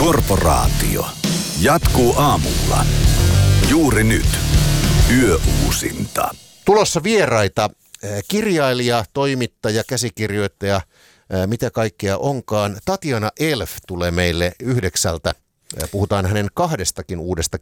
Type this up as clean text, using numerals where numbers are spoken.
Korporaatio jatkuu aamulla. Juuri nyt. Yöuusinta. Tulossa vieraita. Kirjailija, toimittaja, käsikirjoittaja, mitä kaikkea onkaan. Tatjana Elf tulee meille 9:00. Puhutaan hänen 2 uudesta